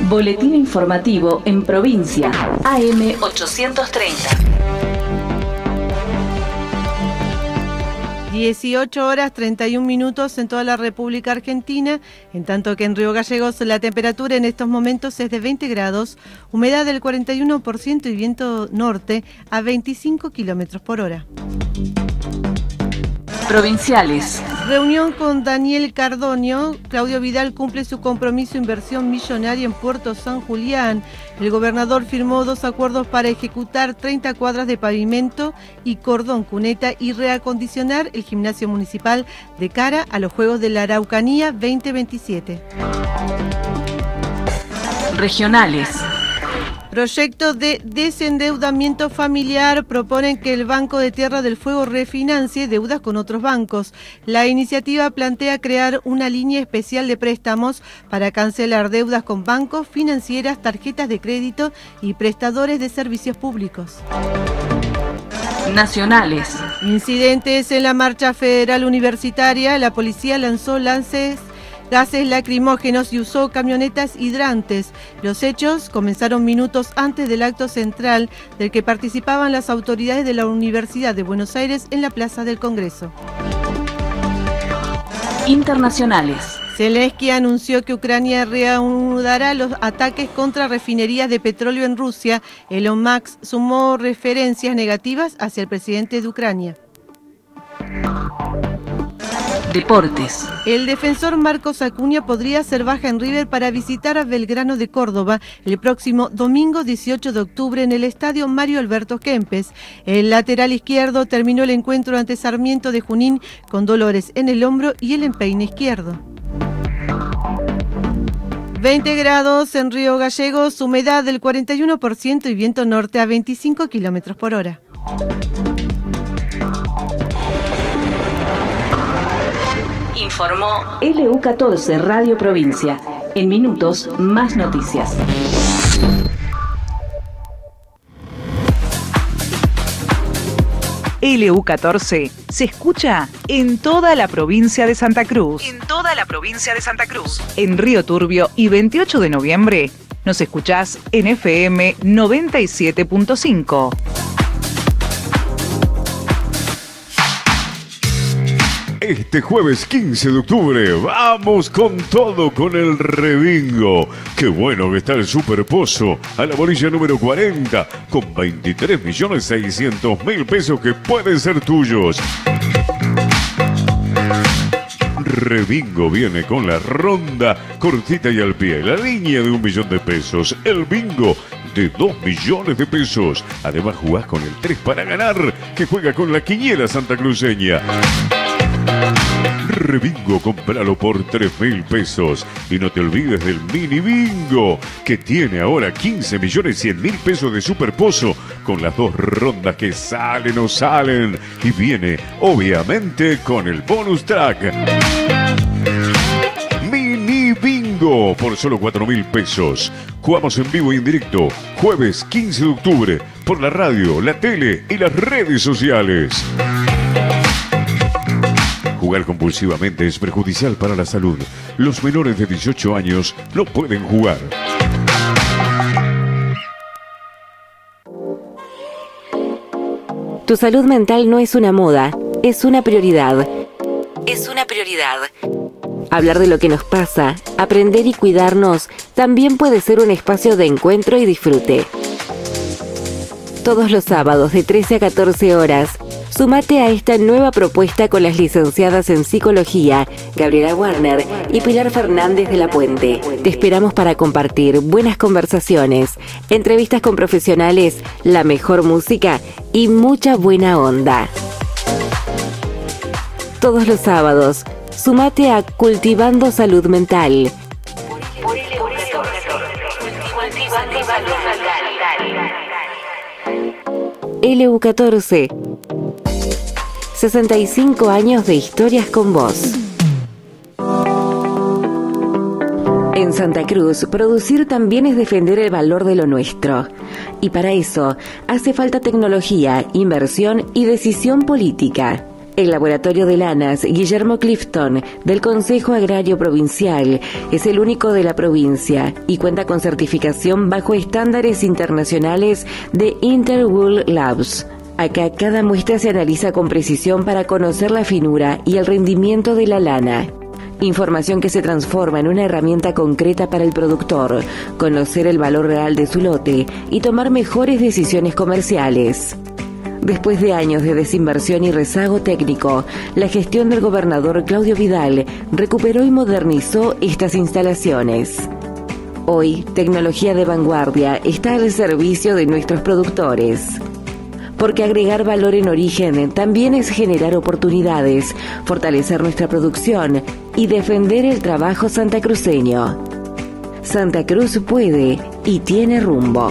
Boletín informativo en provincia. AM 830. 18:31 en toda la República Argentina, en tanto que en Río Gallegos la temperatura en estos momentos es de 20 grados, humedad del 41% y viento norte a 25 kilómetros por hora. Provinciales. Reunión con Daniel Cardonio. Claudio Vidal cumple su compromiso inversión millonaria en Puerto San Julián. El gobernador firmó 2 acuerdos para ejecutar 30 cuadras de pavimento y cordón cuneta y reacondicionar el gimnasio municipal de cara a los Juegos de la Araucanía 2027. Regionales. Proyecto de desendeudamiento familiar proponen que el Banco de Tierra del Fuego refinancie deudas con otros bancos. La iniciativa plantea crear una línea especial de préstamos para cancelar deudas con bancos, financieras, tarjetas de crédito y prestadores de servicios públicos. Nacionales. Incidentes en la marcha federal universitaria. La policía lanzó gases lacrimógenos y usó camionetas hidrantes. Los hechos comenzaron minutos antes del acto central del que participaban las autoridades de la Universidad de Buenos Aires en la Plaza del Congreso. Internacionales. Zelensky anunció que Ucrania reanudará los ataques contra refinerías de petróleo en Rusia. Elon Musk sumó referencias negativas hacia el presidente de Ucrania. Deportes. El defensor Marcos Acuña podría hacer baja en River para visitar a Belgrano de Córdoba el próximo domingo 18 de octubre en el estadio Mario Alberto Kempes. El lateral izquierdo terminó el encuentro ante Sarmiento de Junín con dolores en el hombro y el empeine izquierdo. 20 grados en Río Gallegos, humedad del 41% y viento norte a 25 kilómetros por hora. Informó LU14 Radio Provincia. En minutos, más noticias. LU14 se escucha en toda la provincia de Santa Cruz. En Río Turbio y 28 de noviembre nos escuchás en FM 97.5. Este jueves 15 de octubre vamos con todo con el Rebingo. Qué bueno que está el Superpozo a la bolilla número 40 con 23.600.000 pesos que pueden ser tuyos. Rebingo viene con la ronda cortita y al pie, la línea de 1 millón de pesos, el bingo de 2 millones de pesos. Además jugás con el 3 para ganar, que juega con la quiniela santacruceña. Rebingo, cómpralo por 3.000 pesos. Y no te olvides del mini bingo, que tiene ahora 15.100.000 pesos de Superpozo, con las 2 rondas que salen o salen. Y viene, obviamente, con el bonus track. Mini bingo, por solo 4.000 pesos. Jugamos en vivo y en directo, jueves 15 de octubre, por la radio, la tele y las redes sociales. Jugar compulsivamente es perjudicial para la salud. Los menores de 18 años no pueden jugar. Tu salud mental no es una moda, es una prioridad. Hablar de lo que nos pasa, aprender y cuidarnos, también puede ser un espacio de encuentro y disfrute. Todos los sábados de 13 a 14 horas, sumate a esta nueva propuesta con las licenciadas en Psicología, Gabriela Warner y Pilar Fernández de la Puente. Te esperamos para compartir buenas conversaciones, entrevistas con profesionales, la mejor música y mucha buena onda. Todos los sábados, sumate a Cultivando Salud Mental. LU14. 65 años de historias con vos. En Santa Cruz, producir también es defender el valor de lo nuestro. Y para eso, hace falta tecnología, inversión y decisión política. El laboratorio de lanas Guillermo Clifton del Consejo Agrario Provincial es el único de la provincia y cuenta con certificación bajo estándares internacionales de Interwool Labs. Acá cada muestra se analiza con precisión para conocer la finura y el rendimiento de la lana. Información que se transforma en una herramienta concreta para el productor, conocer el valor real de su lote y tomar mejores decisiones comerciales. Después de años de desinversión y rezago técnico, la gestión del gobernador Claudio Vidal recuperó y modernizó estas instalaciones. Hoy, tecnología de vanguardia está al servicio de nuestros productores. Porque agregar valor en origen también es generar oportunidades, fortalecer nuestra producción y defender el trabajo santacruceño. Santa Cruz puede y tiene rumbo.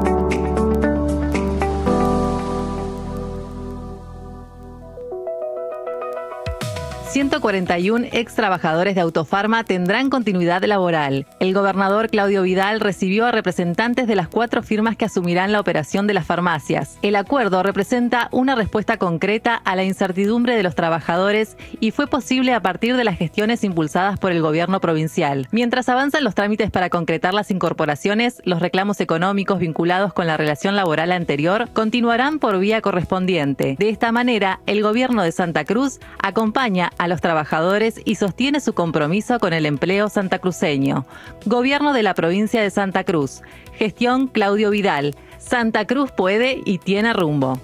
141 ex trabajadores de Autofarma tendrán continuidad laboral. El gobernador Claudio Vidal recibió a representantes de las 4 firmas que asumirán la operación de las farmacias. El acuerdo representa una respuesta concreta a la incertidumbre de los trabajadores y fue posible a partir de las gestiones impulsadas por el gobierno provincial. Mientras avanzan los trámites para concretar las incorporaciones, los reclamos económicos vinculados con la relación laboral anterior continuarán por vía correspondiente. De esta manera, el gobierno de Santa Cruz acompaña a los trabajadores y sostiene su compromiso con el empleo santacruceño. Gobierno de la provincia de Santa Cruz. Gestión Claudio Vidal. Santa Cruz puede y tiene rumbo.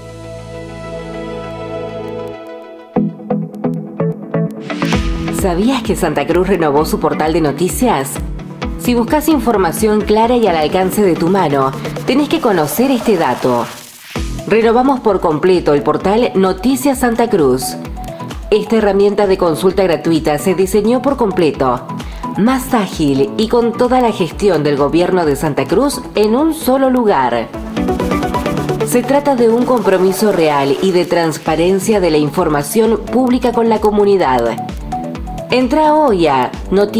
¿Sabías que Santa Cruz renovó su portal de noticias? Si buscas información clara y al alcance de tu mano, tenés que conocer este dato. Renovamos por completo el portal Noticias Santa Cruz. Esta herramienta de consulta gratuita se diseñó por completo, más ágil y con toda la gestión del gobierno de Santa Cruz en un solo lugar. Se trata de un compromiso real y de transparencia de la información pública con la comunidad. Entra hoy a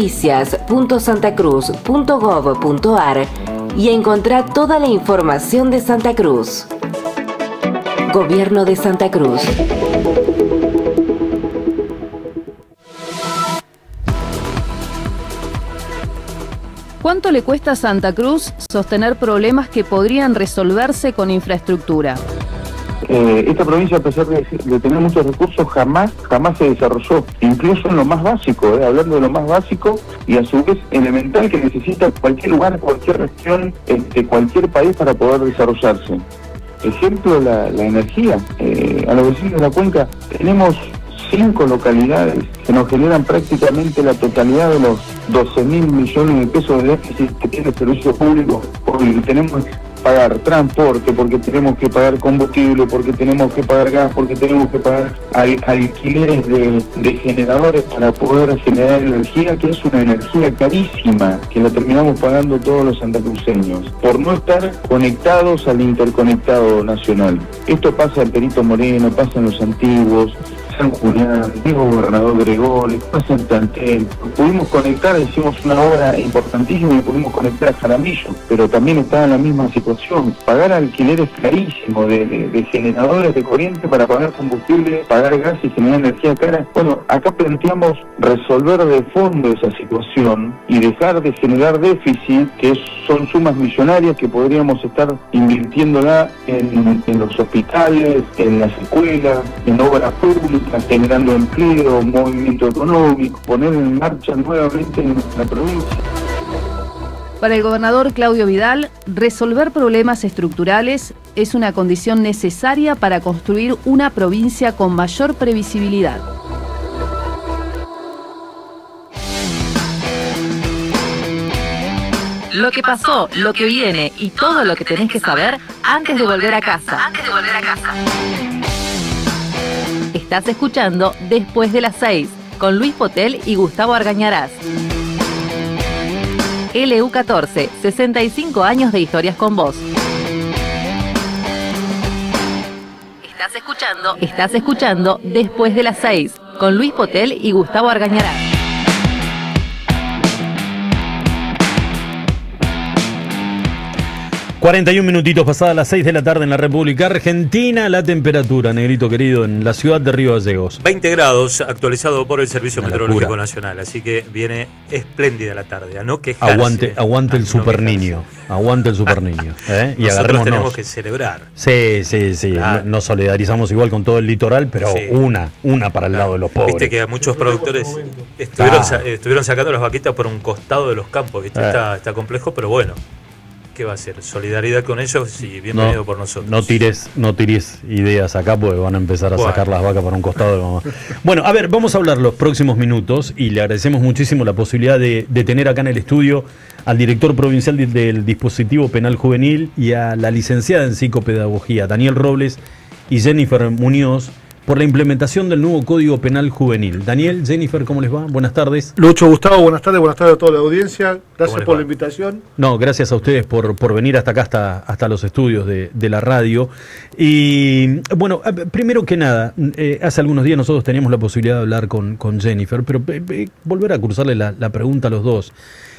noticias.santacruz.gov.ar y encontrá toda la información de Santa Cruz. Gobierno de Santa Cruz. ¿Cuánto le cuesta a Santa Cruz sostener problemas que podrían resolverse con infraestructura? Esta provincia, a pesar de tener muchos recursos, jamás se desarrolló, incluso en lo más básico, hablando de lo más básico y a su vez elemental que necesita cualquier lugar, cualquier región, cualquier país para poder desarrollarse. Ejemplo, la energía. A los vecinos de la cuenca tenemos 5 localidades que nos generan prácticamente la totalidad de los 12.000 millones de pesos de déficit que tiene el servicio público, porque tenemos que pagar transporte, porque tenemos que pagar combustible, porque tenemos que pagar gas, porque tenemos que pagar alquileres de generadores para poder generar energía, que es una energía carísima, que la terminamos pagando todos los santacruceños, por no estar conectados al interconectado nacional. Esto pasa en Perito Moreno, pasa en Los Antiguos, San Julián, Diego Gobernador Gregores, pasa en Tantel. Pudimos conectar, hicimos una obra importantísima y pudimos conectar a Jaramillo, pero también estaba en la misma situación. Pagar alquileres carísimos de generadores de corriente para pagar combustible, pagar gas y generar energía cara. Bueno, acá planteamos resolver de fondo esa situación y dejar de generar déficit, que son sumas millonarias que podríamos estar invirtiéndola en los hospitales, en las escuelas, en obras públicas, generando empleo, movimiento económico, poner en marcha nuevamente en nuestra provincia. Para el gobernador Claudio Vidal, resolver problemas estructurales es una condición necesaria para construir una provincia con mayor previsibilidad. Lo que pasó, lo que viene y todo lo que tenés que saber antes de volver a casa. Estás escuchando Después de las 6 con Luis Potel y Gustavo Argañarás. LU14, 65 años de historias con vos. Estás escuchando Después de las 6 con Luis Potel y Gustavo Argañarás. 41 minutitos pasadas las 6 de la tarde en la República Argentina. La temperatura, negrito querido, en la ciudad de Río Gallegos. 20 grados, actualizado por el Servicio Meteorológico Nacional. Así que viene espléndida la tarde, a no quejarse. Aguante el super niño. Aguante el super niño. Y nosotros tenemos que celebrar. Sí. Claro. Nos solidarizamos igual con todo el litoral, pero sí. una para el lado de los pobres. Viste que muchos productores estuvieron sacando las vaquitas por un costado de los campos. ¿Viste? Está complejo, pero bueno. ¿Qué va a ser? Solidaridad con ellos y bienvenido por nosotros. No tires ideas acá porque van a empezar a sacar las vacas por un costado. Bueno, a ver, vamos a hablar los próximos minutos y le agradecemos muchísimo la posibilidad de tener acá en el estudio al director provincial del Dispositivo Penal Juvenil y a la licenciada en Psicopedagogía, Daniel Robles y Jennifer Muñoz, por la implementación del nuevo Código Penal Juvenil. Daniel, Jennifer, ¿cómo les va? Buenas tardes. Lucho, Gustavo, buenas tardes a toda la audiencia. Gracias por la invitación. No, gracias a ustedes por venir hasta acá, hasta los estudios de la radio. Y bueno, primero que nada, hace algunos días nosotros teníamos la posibilidad de hablar con Jennifer, pero volver a cruzarle la pregunta a los dos.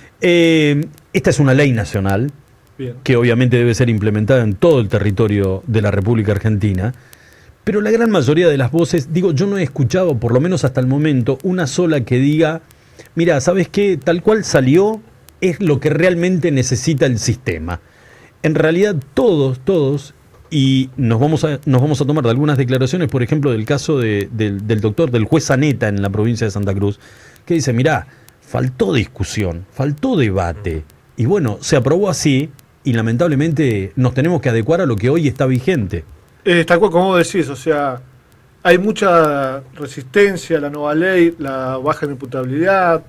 Esta es una ley nacional, bien, que obviamente debe ser implementada en todo el territorio de la República Argentina. Pero la gran mayoría de las voces, yo no he escuchado, por lo menos hasta el momento, una sola que diga, mira, ¿sabes qué? Tal cual salió es lo que realmente necesita el sistema. En realidad todos, y nos vamos a tomar de algunas declaraciones, por ejemplo, del caso del juez Zaneta en la provincia de Santa Cruz, que dice, mira, faltó discusión, faltó debate, y bueno, se aprobó así, y lamentablemente nos tenemos que adecuar a lo que hoy está vigente. Tal cual como vos decís, o sea, hay mucha resistencia a la nueva ley, la baja de imputabilidad,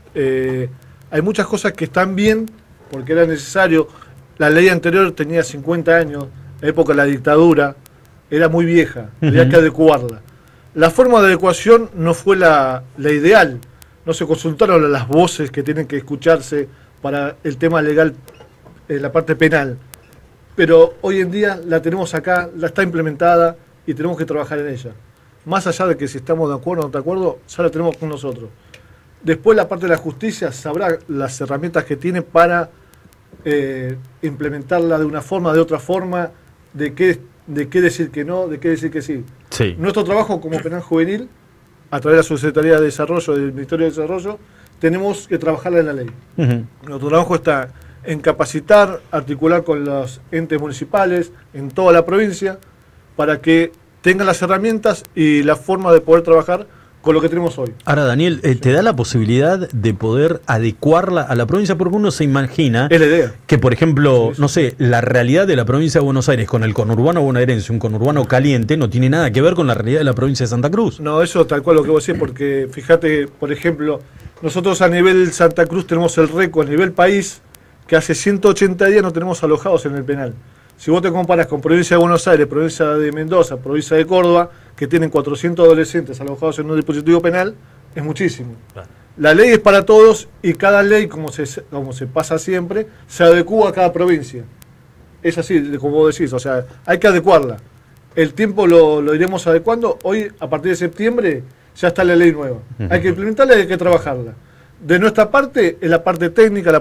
hay muchas cosas que están bien porque era necesario. La ley anterior tenía 50 años, la época de la dictadura, era muy vieja, había que adecuarla. La forma de adecuación no fue la ideal, no se consultaron a las voces que tienen que escucharse para el tema legal, la parte penal. Pero hoy en día la tenemos acá, la está implementada y tenemos que trabajar en ella. Más allá de que si estamos de acuerdo o no de acuerdo, ya la tenemos con nosotros. Después la parte de la justicia sabrá las herramientas que tiene para implementarla de una forma, de otra forma, de qué decir que no, de qué decir que sí. Nuestro trabajo como penal juvenil, a través de la Subsecretaría de Desarrollo del Ministerio de Desarrollo, tenemos que trabajarla en la ley. Nuestro trabajo está en capacitar, articular con los entes municipales en toda la provincia para que tengan las herramientas y la forma de poder trabajar con lo que tenemos hoy. Ahora, Daniel, ¿te da la posibilidad de poder adecuarla a la provincia? Porque uno se imagina que, por ejemplo, no sé, la realidad de la provincia de Buenos Aires con el conurbano bonaerense, un conurbano caliente, no tiene nada que ver con la realidad de la provincia de Santa Cruz. No, eso tal cual lo que vos decís, porque fíjate, por ejemplo, nosotros a nivel Santa Cruz tenemos el récord a nivel país, que hace 180 días no tenemos alojados en el penal. Si vos te comparas con provincia de Buenos Aires, provincia de Mendoza, provincia de Córdoba, que tienen 400 adolescentes alojados en un dispositivo penal, es muchísimo. La ley es para todos y cada ley, como se pasa siempre, se adecúa a cada provincia. Es así, como vos decís, o sea, hay que adecuarla. El tiempo lo iremos adecuando. Hoy, a partir de septiembre, ya está la ley nueva. Hay que implementarla y hay que trabajarla. De nuestra parte, es la parte técnica, la